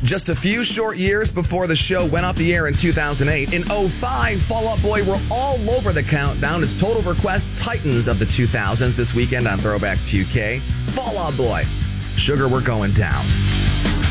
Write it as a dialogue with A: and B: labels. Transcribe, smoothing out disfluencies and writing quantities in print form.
A: Just a few short years before the show went off the air in 2008, in 2005, Fall Out Boy were all over the countdown as Total Request Titans of the 2000s this weekend on Throwback 2K. Fall Out Boy, Sugar, We're Going Down.